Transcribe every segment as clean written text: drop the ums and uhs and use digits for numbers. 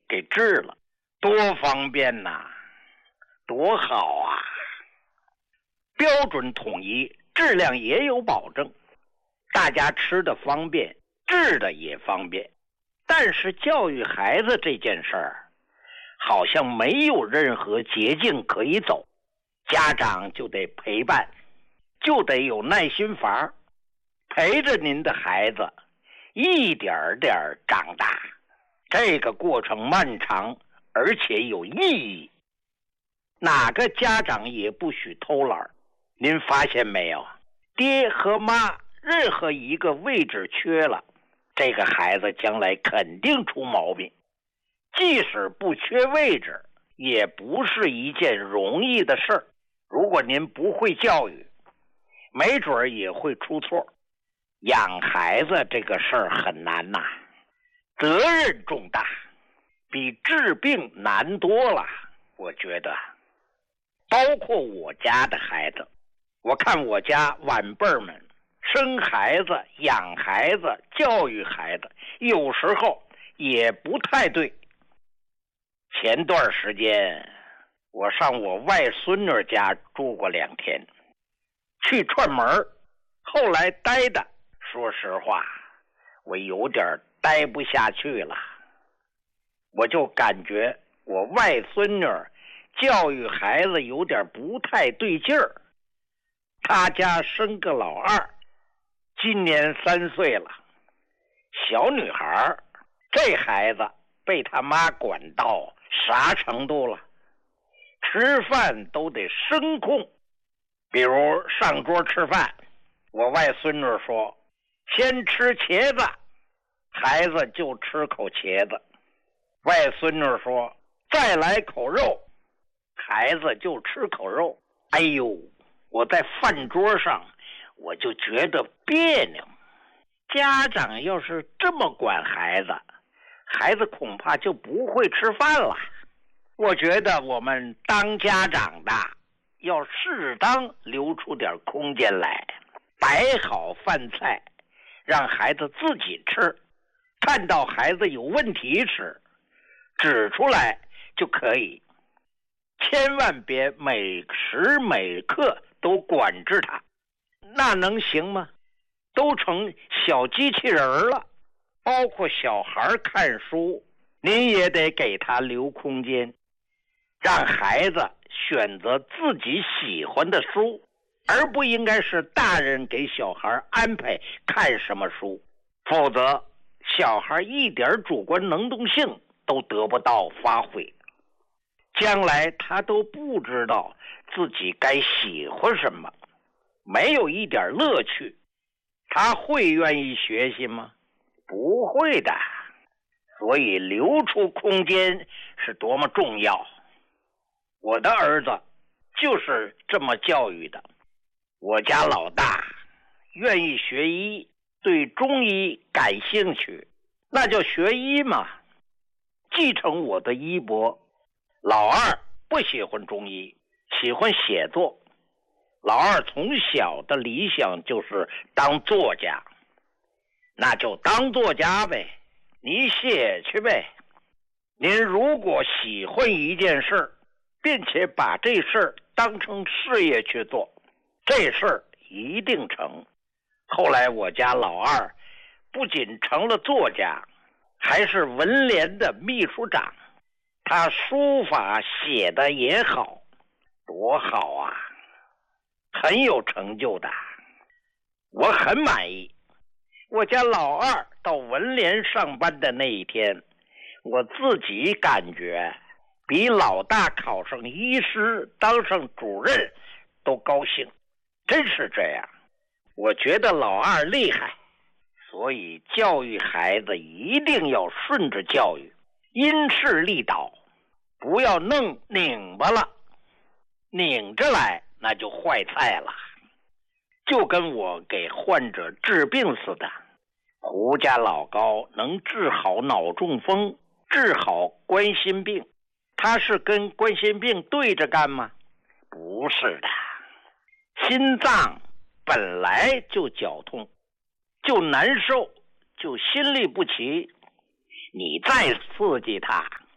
给治了，多方便呐，多好啊！标准统一，质量也有保证，大家吃的方便，治的也方便。但是教育孩子这件事儿，好像没有任何捷径可以走，家长就得陪伴，就得有耐心法，陪着您的孩子一点点长大。这个过程漫长，而且有意义。哪个家长也不许偷懒。您发现没有，爹和妈任何一个位置缺了，这个孩子将来肯定出毛病。即使不缺位置，也不是一件容易的事儿。如果您不会教育，没准也会出错。养孩子这个事儿很难呐，责任重大，比治病难多了。我觉得包括我家的孩子，我看我家晚辈们生孩子、养孩子、教育孩子，有时候也不太对。前段时间我上我外孙女家住过2天，去串门，后来待的，说实话我有点待不下去了。我就感觉我外孙女教育孩子有点不太对劲儿。他家生个老二，今年3岁了，小女孩，这孩子被他妈管到啥程度了？吃饭都得声控。比如上桌吃饭，我外孙女说先吃茄子，孩子就吃口茄子。外孙女说再来口肉，孩子就吃口肉。哎呦，我在饭桌上我就觉得别扭。家长要是这么管孩子，孩子恐怕就不会吃饭了。我觉得我们当家长的要适当留出点空间来，摆好饭菜，让孩子自己吃。看到孩子有问题时，指出来就可以，千万别每时每刻都管制他，那能行吗？都成小机器人了。包括小孩看书，您也得给他留空间，让孩子选择自己喜欢的书，而不应该是大人给小孩安排看什么书，否则小孩一点主观能动性都得不到发挥，将来他都不知道自己该喜欢什么，没有一点乐趣，他会愿意学习吗？不会的。所以留出空间是多么重要。我的儿子就是这么教育的。我家老大愿意学医，对中医感兴趣，那就学医嘛，继承我的衣钵。老二不喜欢中医，喜欢写作。老二从小的理想就是当作家，那就当作家呗，你写去呗。您如果喜欢一件事，并且把这事当成事业去做，这事一定成。后来我家老二不仅成了作家，还是文联的秘书长，他书法写的也好，多好啊，很有成就的，我很满意。我家老二到文联上班的那一天，我自己感觉比老大考上医师当上主任都高兴，真是这样。我觉得老二厉害，所以教育孩子一定要顺着教育，因势利导，不要弄拧巴了，拧着来那就坏菜了。就跟我给患者治病似的，胡家老高能治好脑中风，治好冠心病，他是跟冠心病对着干吗？不是的。心脏本来就绞痛，就难受，就心律不齐，你再刺激它，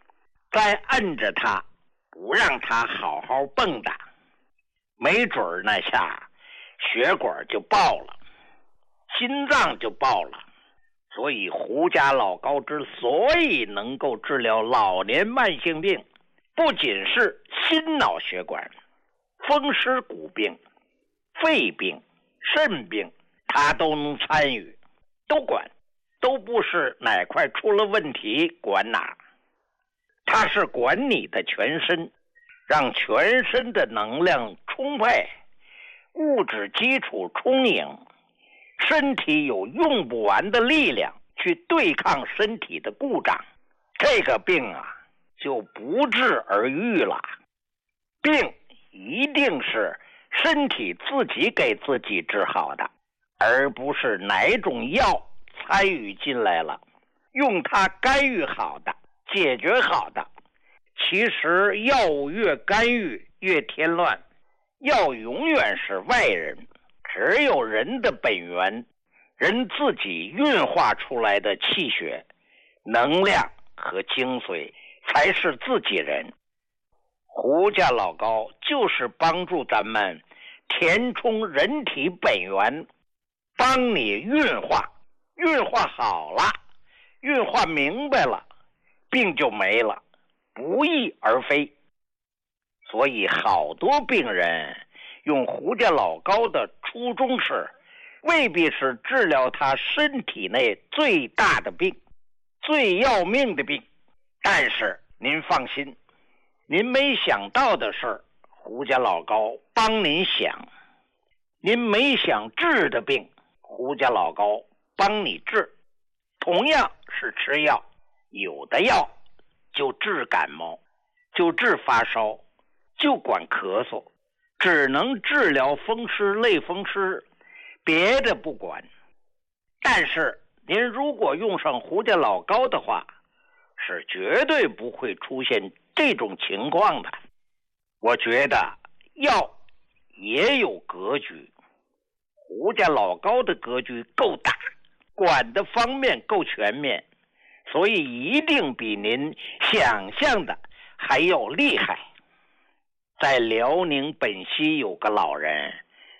再摁着他，不让他好好蹦跶，没准儿那下血管就爆了，心脏就爆了。所以胡家老高之所以能够治疗老年慢性病，不仅是心脑血管、风湿骨病、肺病、肾病，他都能参与，都管，都不是哪块出了问题管哪，他是管你的全身，让全身的能量充沛，物质基础充盈，身体有用不完的力量去对抗身体的故障，这个病啊就不治而愈了。病一定是身体自己给自己治好的，而不是哪种药参与进来了，用它干预好的，解决好的。其实药物越干预越添乱，药永远是外人，只有人的本源，人自己运化出来的气血、能量和精髓才是自己人。胡家老高就是帮助咱们填充人体本源，帮你运化，运化好了，运化明白了，病就没了，不翼而飞。所以好多病人用胡家老高的初衷是，未必是治疗他身体内最大的病、最要命的病，但是您放心，您没想到的事，胡家老高帮您想；您没想治的病，胡家老高帮你治。同样是吃药，有的药就治感冒，就治发烧，就管咳嗽，只能治疗风湿、类风湿，别的不管。但是您如果用上胡家老高的话，是绝对不会出现这种情况的。我觉得药也有格局，胡家老高的格局够大，管的方面够全面，所以一定比您想象的还要厉害。在辽宁本溪有个老人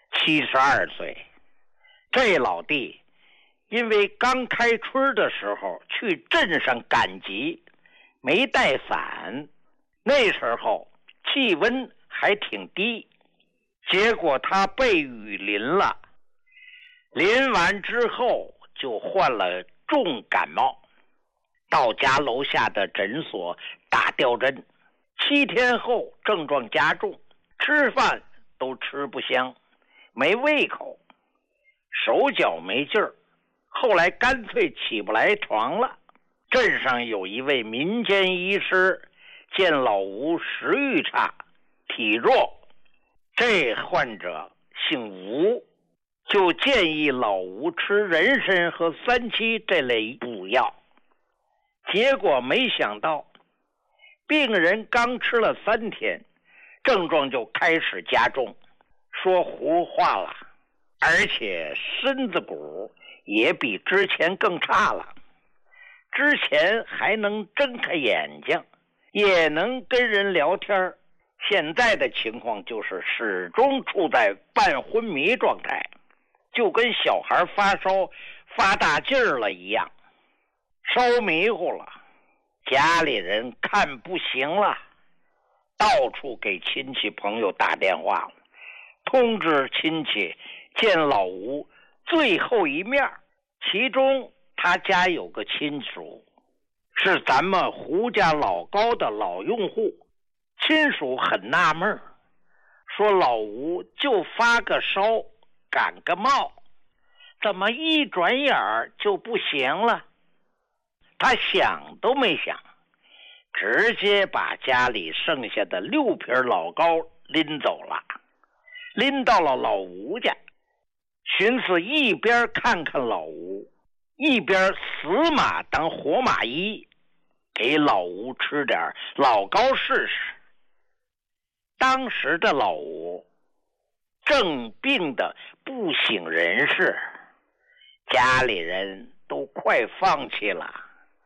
，72岁，这老弟因为刚开春的时候去镇上赶集，没带伞，那时候气温还挺低，结果他被雨淋了，淋完之后就患了重感冒，到家楼下的诊所打吊针，7天后症状加重，吃饭都吃不香，没胃口，手脚没劲儿，后来干脆起不来床了。镇上有一位民间医师见老吴食欲差，体弱，这患者姓吴，就建议老吴吃人参和三七这类补药。结果没想到病人刚吃了3天，症状就开始加重，说胡话了，而且身子骨也比之前更差了。之前还能睁开眼睛，也能跟人聊天，现在的情况就是始终处在半昏迷状态，就跟小孩发烧发大劲儿了一样，烧迷糊了。家里人看不行了，到处给亲戚朋友打电话，通知亲戚见老吴最后一面。其中他家有个亲属是咱们胡家老高的老用户，亲属很纳闷，说老吴就发个烧感个冒，怎么一转眼就不行了？他想都没想，直接把家里剩下的6瓶老高拎走了，拎到了老吴家，寻思一边看看老吴，一边死马当活马医，给老吴吃点老高试试。当时的老吴正病得不省人事，家里人都快放弃了，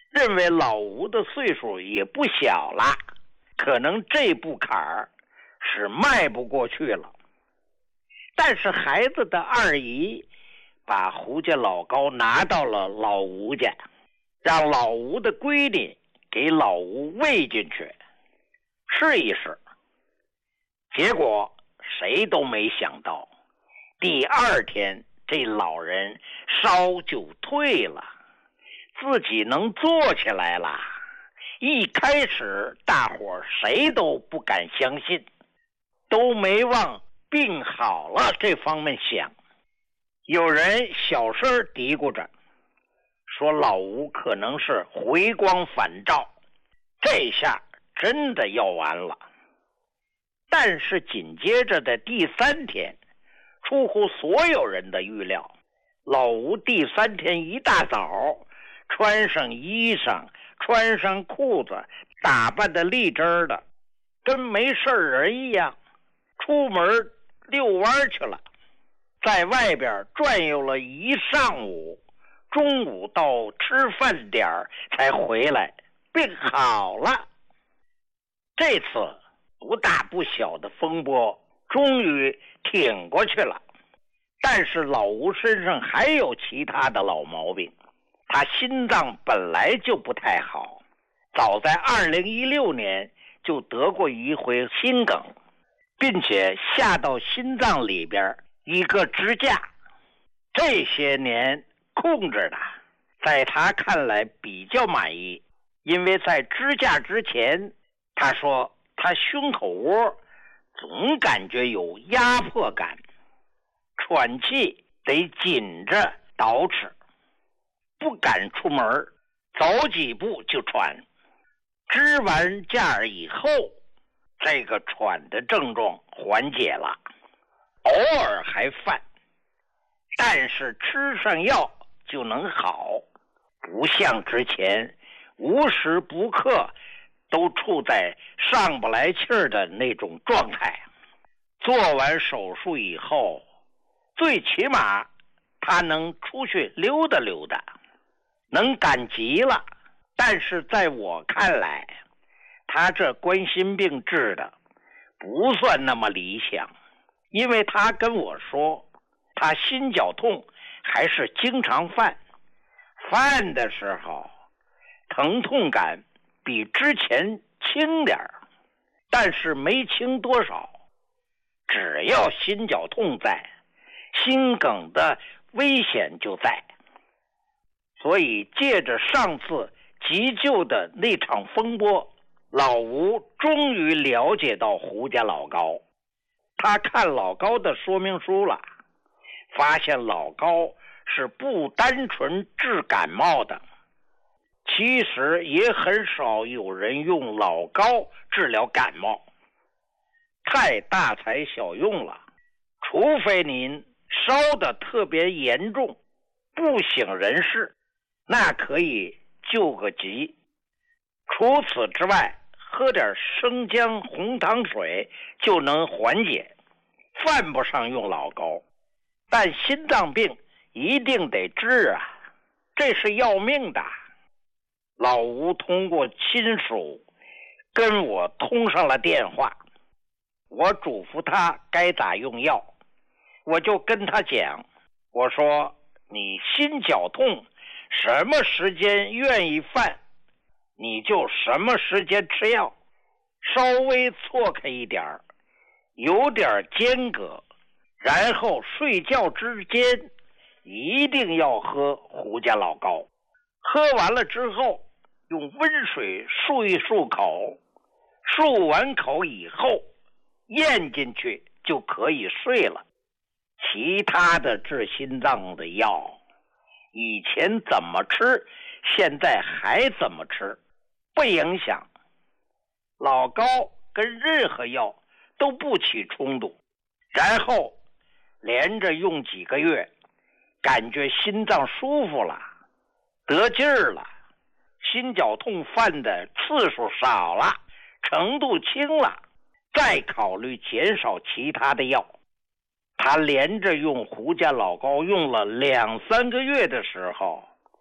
认为老吴的岁数也不小了，可能这步坎儿是迈不过去了。但是孩子的二姨把胡家老高拿到了老吴家，让老吴的闺女给老吴喂进去试一试。结果谁都没想到，第二天这老人烧就退了，自己能坐起来了。一开始大伙谁都不敢相信，都没往病好了这方面想。有人小声嘀咕着说老吴可能是回光返照，这下真的要完了。但是紧接着的第三天，出乎所有人的预料，老吴第三天一大早穿上衣裳，穿上裤子，打扮得立正的，跟没事人一样，出门遛弯去了。在外边转悠了一上午，中午到吃饭点才回来，病好了。这次不大不小的风波终于挺过去了。但是老吴身上还有其他的老毛病，他心脏本来就不太好，早在2016年就得过一回心梗，并且下到心脏里边一个支架，这些年控制的，在他看来比较满意。因为在支架之前，他说他胸口窝总感觉有压迫感，喘气得紧着捯饬，不敢出门，走几步就喘。支完架以后，这个喘的症状缓解了，偶尔还犯，但是吃上药就能好，不像之前无时不刻都处在上不来气儿的那种状态。做完手术以后，最起码他能出去溜达溜达，能赶集了。但是在我看来，他这冠心病治的不算那么理想，因为他跟我说他心绞痛还是经常犯的时候疼痛感比之前轻点，但是没轻多少。只要心绞痛在，心梗的危险就在。所以借着上次急救的那场风波，老吴终于了解到胡家老高。他看老高的说明书了，发现老高是不单纯治感冒的，其实也很少有人用老高治疗感冒，太大材小用了。除非您烧得特别严重，不省人事，那可以救个急。除此之外，喝点生姜红糖水就能缓解，犯不上用老高。但心脏病一定得治啊，这是要命的。老吴通过亲属跟我通上了电话，我嘱咐他该咋用药。我就跟他讲，我说你心绞痛什么时间愿意犯，你就什么时间吃药，稍微错开一点，有点间隔，然后睡觉之间一定要喝胡家老高。喝完了之后，用温水漱一漱口，漱完口以后咽进去就可以睡了。其他的治心脏的药，以前怎么吃，现在还怎么吃，不影响。老高跟任何药都不起冲突，然后连着用几个月，感觉心脏舒服了，得劲儿了，心绞痛犯的次数少了，程度轻了，再考虑减少其他的药。他连着用胡家老高用了2-3个月的时候，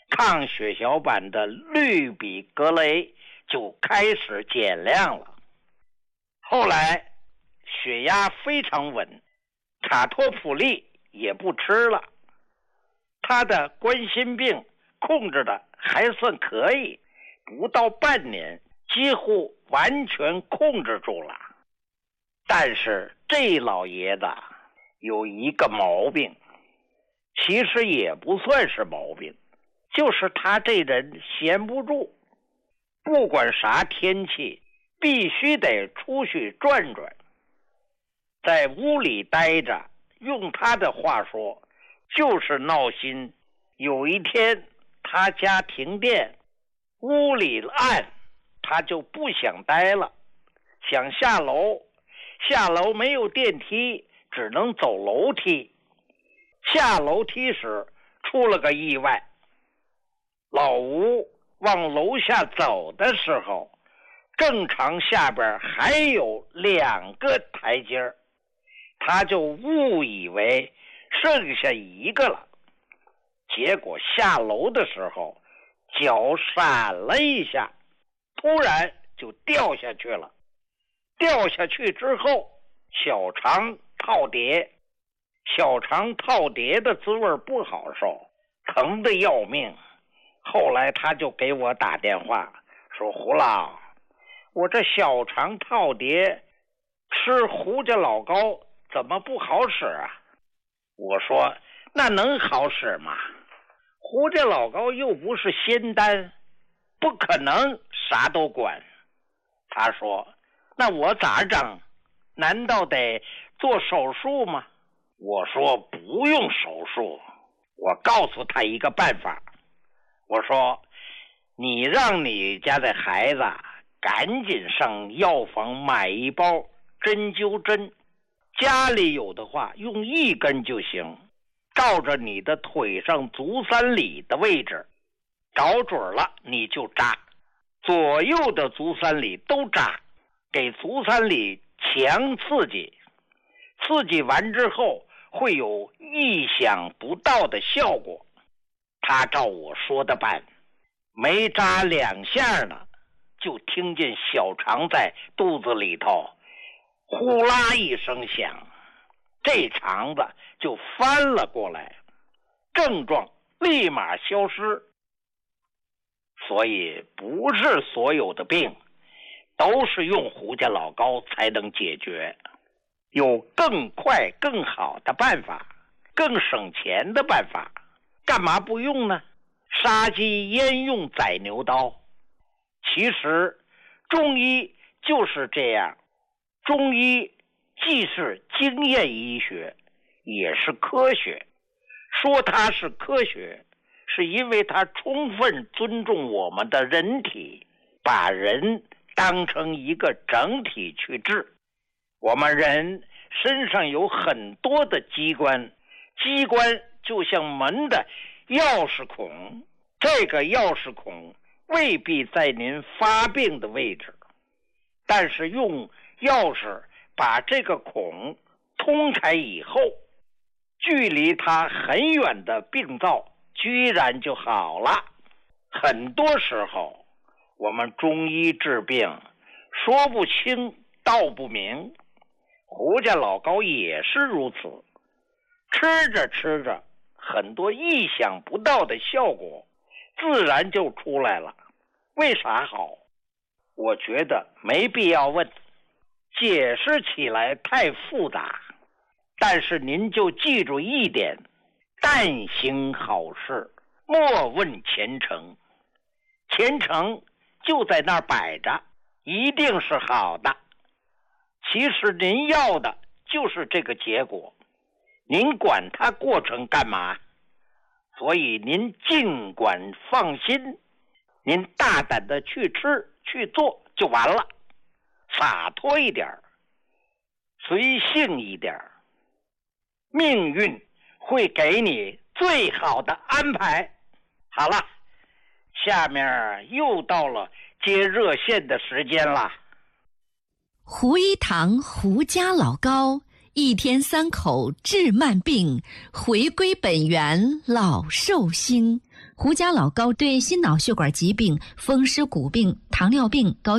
抗血小板的氯吡格雷就开始减量了。后来血压非常稳，卡托普利也不吃了，他的冠心病控制的还算可以，不到半年几乎完全控制住了。但是这老爷子有一个毛病，其实也不算是毛病，就是他这人闲不住，不管啥天气必须得出去转转，在屋里待着，用他的话说就是闹心。有一天他家停电，屋里暗，他就不想待了，想下楼，下楼没有电梯，只能走楼梯。下楼梯时出了个意外，老吴往楼下走的时候，正常下边还有2个台阶，他就误以为剩下1个了，结果下楼的时候脚闪了一下，突然就掉下去了。掉下去之后小肠套叠，小肠套叠的滋味不好受，疼得要命。后来他就给我打电话说，胡老，我这小肠套叠吃胡家老膏怎么不好使啊？我说那能好使吗？胡家老膏又不是仙丹，不可能啥都管。他说那我咋整？难道得做手术吗？我说不用手术，我告诉他一个办法。我说你让你家的孩子赶紧上药房买一包针灸针，家里有的话用1根就行，照着你的腿上足三里的位置找准了你就扎，左右的足三里都扎，给足三里强刺激，刺激完之后会有意想不到的效果。他照我说的办，没扎2下呢，就听见小肠在肚子里头呼啦一声响，这肠子就翻了过来，症状立马消失。所以不是所有的病都是用胡家老膏才能解决，有更快更好的办法，更省钱的办法，干嘛不用呢？杀鸡焉用宰牛刀？其实中医就是这样，中医既是经验医学，也是科学。说它是科学，是因为它充分尊重我们的人体，把人当成一个整体去治。我们人身上有很多的机关，机关就像门的钥匙孔，这个钥匙孔未必在您发病的位置，但是用钥匙把这个孔通开以后，距离它很远的病灶居然就好了。很多时候我们中医治病说不清道不明，胡家老膏也是如此，吃着吃着很多意想不到的效果自然就出来了。为啥好？我觉得没必要问，解释起来太复杂。但是您就记住一点，但行好事，莫问前程。前程就在那儿摆着，一定是好的。其实您要的就是这个结果，您管它过程干嘛？所以您尽管放心，您大胆的去吃去做就完了，洒脱一点，随性一点，命运会给你最好的安排。好了，下面又到了接热线的时间了。 胡一堂胡家老膏，1天3口治慢病，回归本源老寿星。 胡家老膏对心脑血管疾病、风湿骨病、糖尿病、高